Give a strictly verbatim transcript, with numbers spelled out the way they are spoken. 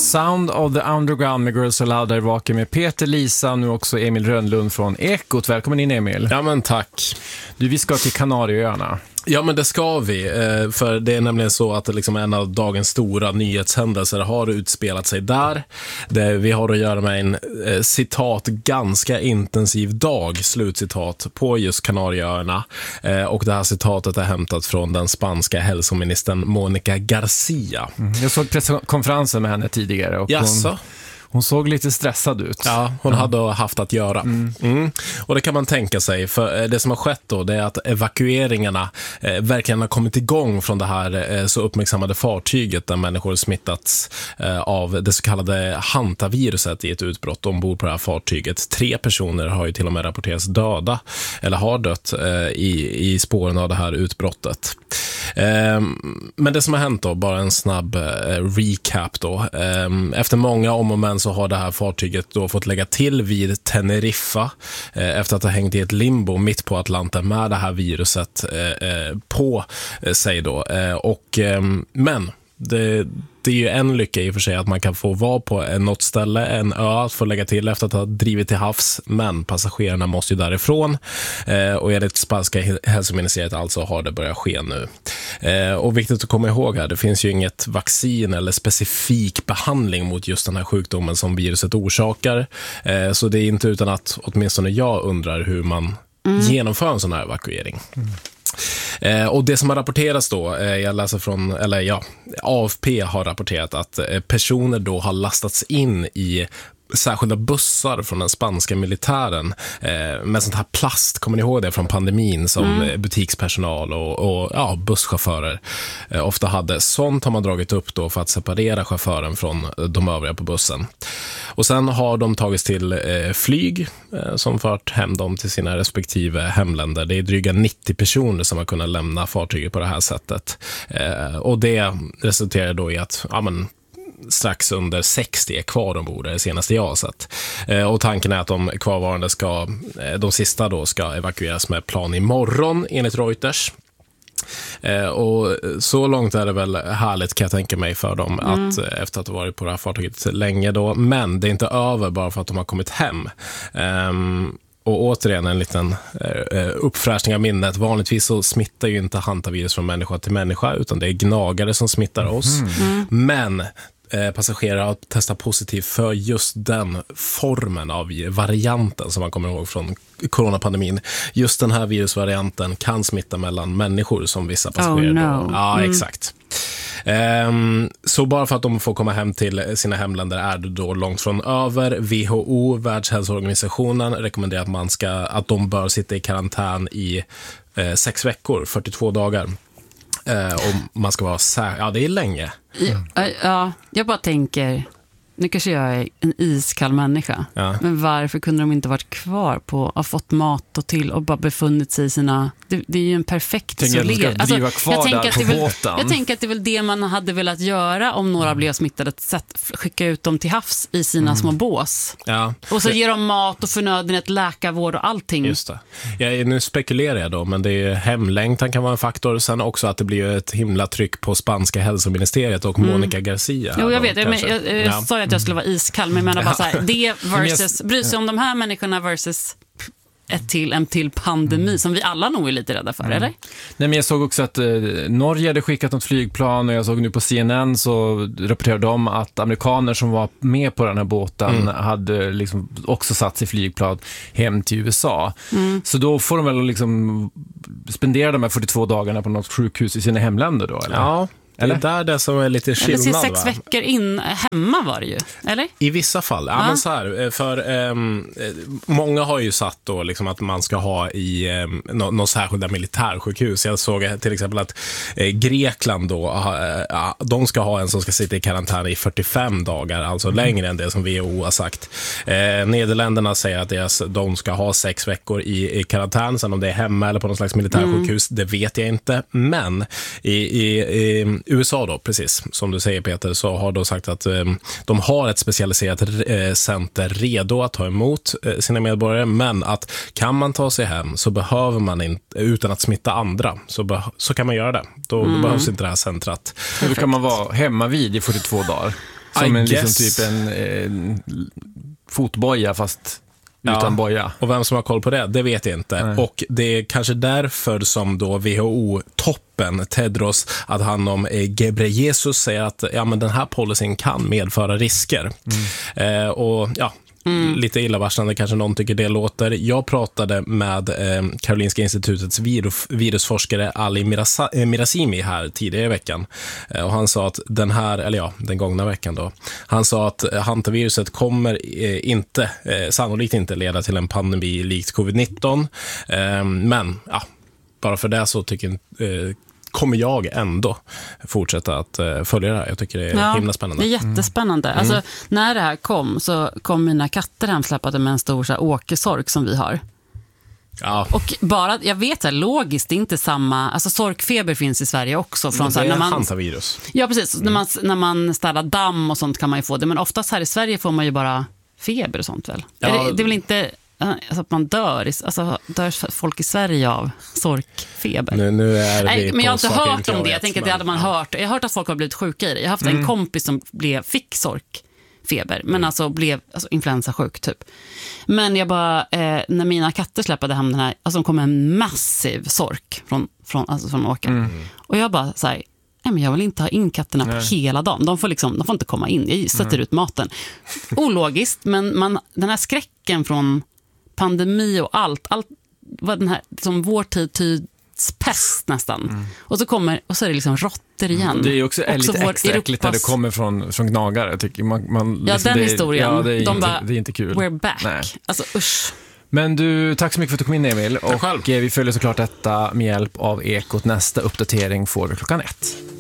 Sound of the Underground med Girls Aloud där vaken med Peter, Lisa och nu också Emil Rönnlund från Ekot. Välkommen in, Emil. Ja, men tack. Du, vi ska till Kanarieöarna. Ja, men det ska vi, för det är nämligen så att liksom en av dagens stora nyhetshändelser har utspelat sig där. Det vi har att göra med en citat ganska intensiv dag, slutcitat, på just Kanarieöarna. Och det här citatet är hämtat från den spanska hälsoministern Mónica García. Mm. Jag såg presskonferensen med henne tidigare och Jaså? hon... Hon såg lite stressad ut. Ja, hon ja. hade haft att göra. Mm. Mm. Och det kan man tänka sig, för det som har skett då, det är att evakueringarna eh, verkligen har kommit igång från det här eh, så uppmärksammade fartyget där människor smittats eh, av det så kallade hantaviruset i ett utbrott ombord på det här fartyget. Tre personer har ju till och med rapporterats döda, eller har dött eh, i, i spåren av det här utbrottet. Eh, men det som har hänt då, bara en snabb eh, recap då. Eh, efter många om och men så har det här fartyget då fått lägga till vid Teneriffa eh, efter att ha hängt i ett limbo mitt på Atlanten med det här viruset eh, på eh, sig då. Eh, och, eh, men det, det är ju en lycka i och för sig att man kan få vara på en, något ställe, en ö att få lägga till efter att ha drivit till havs, men passagerarna måste ju därifrån eh, och enligt spanska hälsoministeriet alltså har det börjat ske nu. Eh, och viktigt att komma ihåg här, det finns ju inget vaccin eller specifik behandling mot just den här sjukdomen som viruset orsakar, eh, så det är inte utan att åtminstone jag undrar hur man mm. genomför en sån här evakuering. Mm. Eh, och det som har rapporterats då, eh, jag läser från, eller ja, A F P har rapporterat att eh, personer då har lastats in i särskilda bussar från den spanska militären eh, med sånt här plast, kommer ni ihåg det från pandemin, som mm. butikspersonal och, och ja, busschaufförer eh, ofta hade. Sånt har man dragit upp då för att separera chauffören från de övriga på bussen. Och sen har de tagits till eh, flyg eh, som fört hem dem till sina respektive hemländer. Det är dryga nittio personer som har kunnat lämna fartyget på det här sättet. Eh, och det resulterar då i att ja, men, strax under sextio är kvar ombord, det senaste jag har sett. Eh, och tanken är att de kvarvarande ska, eh, de sista då ska evakueras med plan imorgon enligt Reuters. Eh, och så långt är det väl härligt, kan jag tänka mig, för dem mm. att eh, efter att ha varit på det här fartyget länge då, men det är inte över bara för att de har kommit hem. Um, Och återigen en liten eh, uppfräschning av minnet. Vanligtvis så smittar ju inte hantavirus från människa till människa, utan det är gnagare som smittar oss. Mm. Men eh, passagerare har testat positivt för just den formen av varianten som man kommer ihåg från coronapandemin. Just den här virusvarianten kan smitta mellan människor som vissa passagerare. Oh, no. Ja, mm. exakt. Um, så bara för att de får komma hem till sina hemländer är det då långt från över. W H O, Världshälsoorganisationen, rekommenderar att, man ska, att de bör sitta i karantän i eh, sex veckor, fyrtiotvå dagar. Eh, och man ska vara sä- ja, det är länge. Ja, ja, jag bara tänker, nu kanske jag är en iskall människa, ja. Men varför kunde de inte varit kvar på, ha fått mat och till och bara befunnit sig i sina, det, det är ju en perfekt isolering. Alltså, jag, tänker att det väl, jag tänker att det är väl det man hade velat göra om några blev smittade, sätt, skicka ut dem till havs i sina mm. små bås. Ja. Och så ger de mat och förnödenhet, läkarvård och allting. Just det. Ja, nu spekulerar jag då, men det är hemlängtan kan vara en faktor. Sen också att det blir ett himla tryck på spanska hälsoministeriet och mm. Mónica García. Jo, jag då, vet. Jag, jag, jag ja. sa ju att jag skulle vara iskall, men jag menar bara så här, det versus, bry sig om de här människorna versus ett till, en till pandemi mm. som vi alla nog är lite rädda för, mm. eller? Nej, men jag såg också att eh, Norge hade skickat något flygplan och jag såg nu på C N N så rapporterade de att amerikaner som var med på den här båten mm. hade liksom också satt i flygplan hem till U S A. Mm. Så då får de väl liksom spendera de här fyrtiotvå dagarna på något sjukhus i sina hemländer då, eller? Ja. Eller? Det är där det som är lite skillnad. Eller sex va? veckor in hemma var det ju, eller? I vissa fall, ja, ja. Men så här, för um, många har ju satt då liksom att man ska ha i um, någon nå särskilda militärsjukhus. Jag såg till exempel att eh, Grekland då, uh, de ska ha en som ska sitta i karantän i fyrtiofem dagar, alltså mm. längre än det som W H O har sagt. Eh, Nederländerna säger att deras, de ska ha sex veckor i, i karantän, sen om det är hemma eller på någon slags militärsjukhus, mm. det vet jag inte. Men i, i, i U S A då, precis som du säger Peter, så har de sagt att eh, de har ett specialiserat eh, center redo att ta emot eh, sina medborgare, men att kan man ta sig hem så behöver man inte, utan att smitta andra, så, be- så kan man göra det. Då, mm. då behövs inte det här centret. Hur kan man vara hemma vid i fyrtiotvå dagar? Som en, liksom, typ en eh, fotboja fast utan ja, boja. Och vem som har koll på det, det vet jag inte. Nej. Och det är kanske därför som då W H O-toppen, Tedros Adhanom Ghebreyesus, säger att ja, men den här policyn kan medföra risker. Mm. Eh, och ja, Mm. lite illavarslande kanske någon tycker det låter. Jag pratade med eh, Karolinska institutets virus, virusforskare Ali Mirasa, eh, Mirazimi här tidigare i veckan. Eh, och han sa att den här, eller ja, den gångna veckan då. Han sa att hantaviruset kommer eh, inte, eh, sannolikt inte leda till en pandemi likt covid nitton. Eh, men, ja, bara för det så tycker eh, kommer jag ändå fortsätta att uh, följa det här. Jag tycker det är ja, himla spännande. Det är jättespännande. Mm. Alltså, när det här kom så kom mina katter hemsläppade med en stor så här, åkersork som vi har. Ja. Och bara, jag vet att logiskt, det är inte samma, alltså sorkfeber finns i Sverige också. Från, så här, när man, hantavirus. Ja, precis. Mm. När, man, när man ställer damm och sånt kan man ju få det. Men oftast här i Sverige får man ju bara feber och sånt väl. Ja. Är det, det är väl inte... Alltså att man dör, alltså dör folk i Sverige av sorkfeber. Nu, nu är Nej, men jag har inte hört om det. Vet, jag tänker men, att det hade man ja. hört. Jag har hört att folk har blivit sjuka i det. Jag har haft mm. en kompis som blev, fick sorkfeber, men mm. alltså blev alltså, influensasjuk typ. Men jag bara, eh, när mina katter släppade hem den här, alltså de kom en massiv sork från, från, alltså, från åkern. Mm. Och jag bara så här, nej men jag vill inte ha in katterna på Nej. hela dagen. De får, liksom, de får inte komma in. Jag sätter mm. ut maten. Ologiskt, men man, den här skräcken från pandemi och allt, allt vad den här, som vår tid tids pest nästan. Mm. Och så kommer, och så är det liksom råttor igen. Mm. Det är också, också lite extra Europas... äckligt när det kommer från, från gnagare. Jag tycker man, man, ja, liksom, den det är, historien. Ja, det är, de inte, bara, det är inte kul. We're back. Nej. Alltså, usch. Men du, tack så mycket för att du kom in, Emil. Och vi följer såklart detta med hjälp av Ekot. Nästa uppdatering får vi klockan ett.